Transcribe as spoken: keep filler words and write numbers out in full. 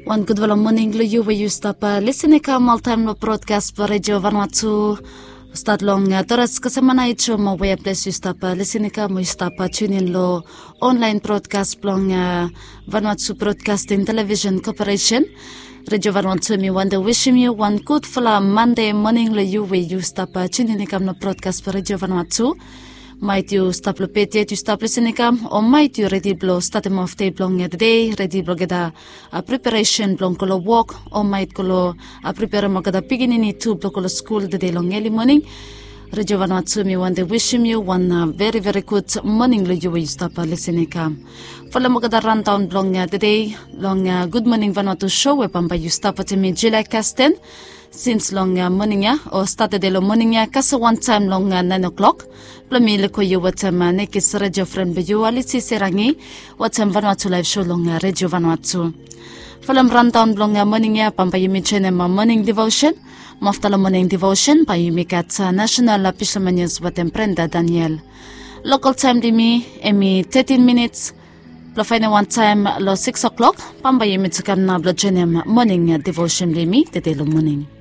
One good morning lo you where you stop uh, listening ka all time no broadcast pa radio Vanuatu start long uh, toras kasama na ito mo way place you stop uh, listening ka mo stop uh, tune in lo online broadcast long uh, Vanuatu Broadcasting Television Corporation Radio Vanuatu mi wanda wishing you one good full Monday morning lo you where you stop uh, tune in ka no broadcast pa radio Vanuatu. Might you stop lo pete you stop listening kam or might you ready blow start them off day blong the day ready blow geda a preparation blong kolo walk or might kolo a prepare mo geda beginning to blow kolo school the day long early morning Radio Vanuatu mi one day wishing you one uh, very very good morning lo you you stop uh, listening kam follow mo geda run down blong the day long uh, good morning Vanuatu show we pamba you stop at me July Casten since long uh, morning ya or started the morning ya kasa one time long uh, nine o'clock Plamile ko you what time nekis radio friend be you aliti serangi what time Vanuatu live show long uh, Radio Vanuatu Falam run down long uh, morning ya pamba yumi chene ma morning devotion maftala morning devotion pa yumi kat uh, national pishamanyas wat Brenda Daniel local time dimi emi thirteen minutes Lo final one time lo six o'clock pamba yumi tukam na blo chene morning uh, devotion dimi the day lo morning